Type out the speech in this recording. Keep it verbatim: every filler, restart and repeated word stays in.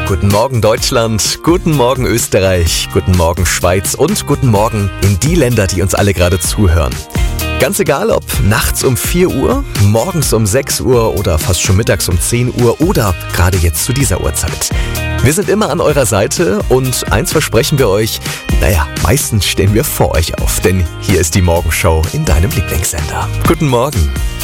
Guten Morgen Deutschland, guten Morgen Österreich, guten Morgen Schweiz und guten Morgen in die Länder, die uns alle gerade zuhören. Ganz egal, ob nachts um vier Uhr, morgens um sechs Uhr oder fast schon mittags um zehn Uhr oder gerade jetzt zu dieser Uhrzeit. Wir sind immer an eurer Seite und eins versprechen wir euch, naja, meistens stehen wir vor euch auf, denn hier ist die Morgenshow in deinem Lieblingssender. Guten Morgen.